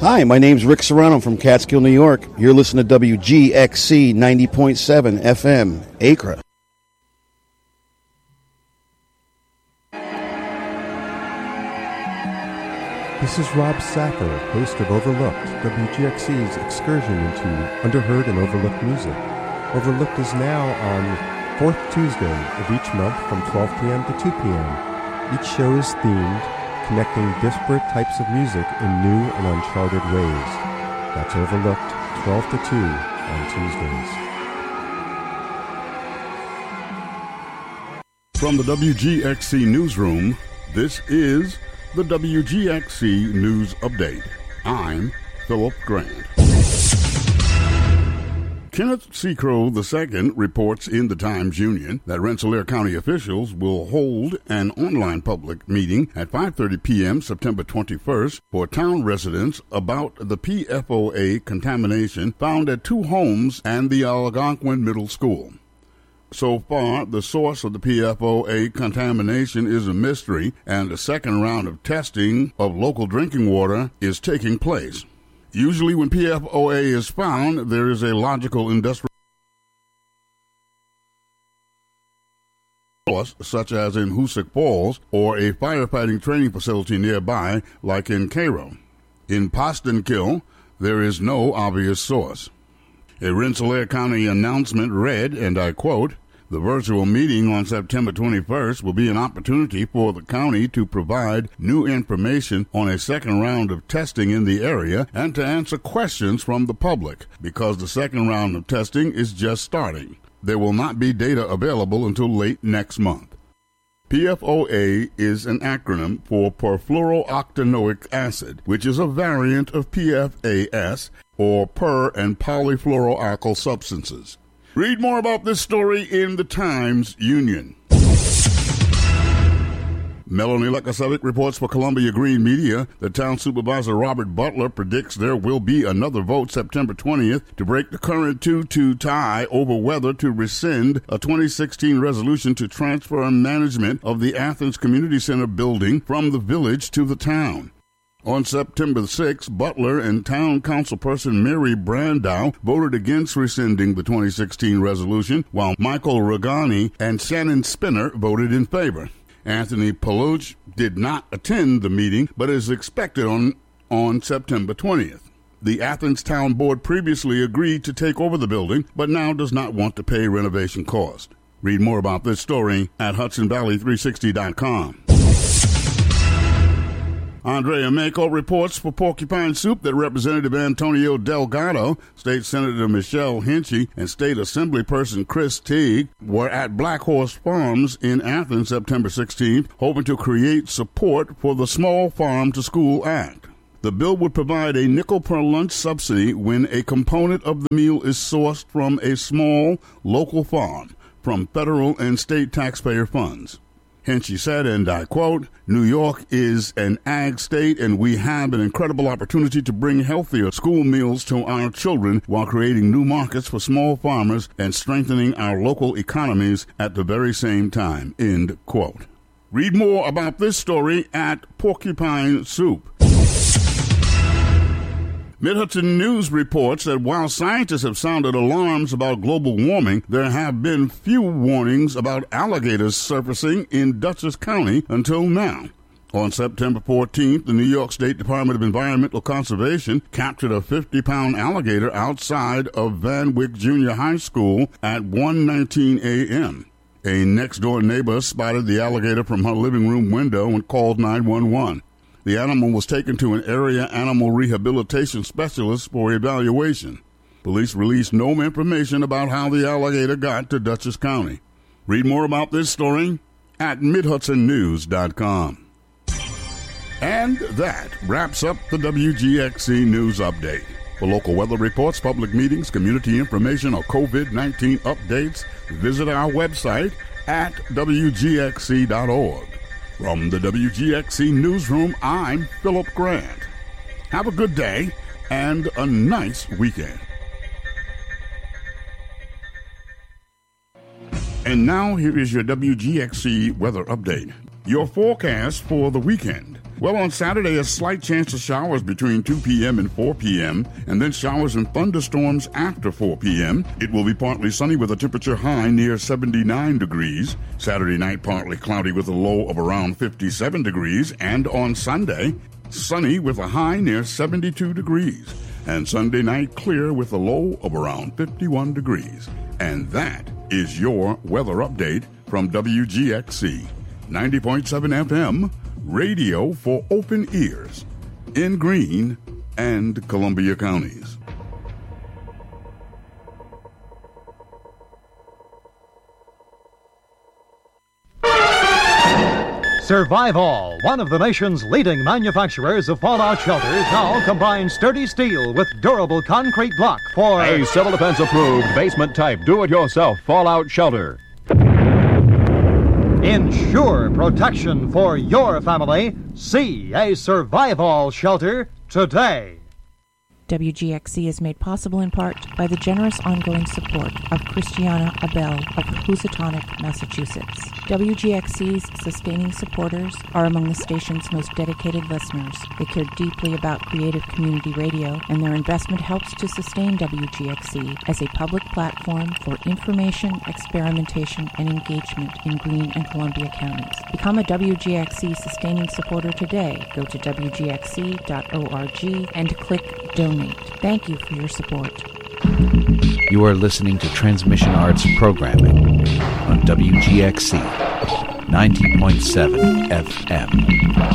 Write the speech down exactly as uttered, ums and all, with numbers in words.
Hi, my name's Rick Serrano from Catskill, New York. You're listening to W G X C ninety point seven F M, Acre. This is Rob Saffer, host of Overlooked, W G X C's excursion into underheard and overlooked music. Overlooked is now on fourth Tuesday of each month from twelve p.m. to two p.m. Each show is themed, connecting disparate types of music in new and uncharted ways. That's Overlooked, twelve to two on Tuesdays. From the W G X C Newsroom, this is the W G X C News Update. I'm Philip Grant. Kenneth Seacrow the Second reports in the Times-Union that Rensselaer County officials will hold an online public meeting at five thirty p.m. September twenty-first for town residents about the P F O A contamination found at two homes and the Algonquin Middle School. So far, the source of the P F O A contamination is a mystery, and a second round of testing of local drinking water is taking place. Usually when P F O A is found, there is a logical industrial source, such as in Hoosick Falls, or a firefighting training facility nearby, like in Cairo. In Postenkill, there is no obvious source. A Rensselaer County announcement read, and I quote, "The virtual meeting on September twenty-first will be an opportunity for the county to provide new information on a second round of testing in the area and to answer questions from the public, because the second round of testing is just starting. There will not be data available until late next month." P F O A is an acronym for perfluorooctanoic acid, which is a variant of P F A S, or per- and polyfluoroalkyl substances. Read more about this story in the Times-Union. Melanie Lekasevic reports for Columbia Green Media that Town Supervisor Robert Butler predicts there will be another vote September twentieth to break the current two two tie over whether to rescind a twenty sixteen resolution to transfer management of the Athens Community Center building from the village to the town. On September sixth, Butler and Town Councilperson Mary Brandow voted against rescinding the twenty sixteen resolution, while Michael Regani and Shannon Spinner voted in favor. Anthony Paluch did not attend the meeting, but is expected on, on September twentieth. The Athens Town Board previously agreed to take over the building, but now does not want to pay renovation cost. Read more about this story at Hudson Valley three sixty dot com. Andrea Mako reports for Porcupine Soup that Representative Antonio Delgado, State Senator Michelle Hinchy, and State Assemblyperson Chris Teague were at Black Horse Farms in Athens September sixteenth, hoping to create support for the Small Farm to School Act. The bill would provide a nickel per lunch subsidy when a component of the meal is sourced from a small local farm from federal and state taxpayer funds. Hinchy said, and I quote, "New York is an ag state, and we have an incredible opportunity to bring healthier school meals to our children while creating new markets for small farmers and strengthening our local economies at the very same time," end quote. Read more about this story at Porcupine Soup. Mid-Hudson News reports that while scientists have sounded alarms about global warming, there have been few warnings about alligators surfacing in Dutchess County until now. On September fourteenth, the New York State Department of Environmental Conservation captured a fifty-pound alligator outside of Van Wyck Junior High School at one nineteen a.m. A next-door neighbor spotted the alligator from her living room window and called nine one one. The animal was taken to an area animal rehabilitation specialist for evaluation. Police released no information about how the alligator got to Dutchess County. Read more about this story at mid hudson news dot com. And that wraps up the W G X C News Update. For local weather reports, public meetings, community information, or covid nineteen updates, visit our website at w g x c dot org. From the W G X C Newsroom, I'm Philip Grant. Have a good day and a nice weekend. And now here is your W G X C weather update. Your forecast for the weekend. Well, on Saturday, a slight chance of showers between two p.m. and four p.m., and then showers and thunderstorms after four p.m. It will be partly sunny with a temperature high near seventy-nine degrees. Saturday night, partly cloudy with a low of around fifty-seven degrees. And on Sunday, sunny with a high near seventy-two degrees. And Sunday night, clear with a low of around fifty-one degrees. And that is your weather update from W G X C ninety point seven F M, radio for open ears, in Greene and Columbia counties. Survival, one of the nation's leading manufacturers of fallout shelters, now combines sturdy steel with durable concrete block for a Civil Defense approved basement type do-it-yourself fallout shelter. Ensure protection for your family. See a Survival shelter today. W G X C is made possible in part by the generous ongoing support of Christiana Abel of Housatonic, Massachusetts. W G X C's sustaining supporters are among the station's most dedicated listeners. They care deeply about creative community radio, and their investment helps to sustain W G X C as a public platform for information, experimentation, and engagement in Greene and Columbia counties. Become a W G X C sustaining supporter today. Go to W G X C dot org and click Donate. Thank you for your support. You are listening to Transmission Arts programming on W G X C ninety point seven F M.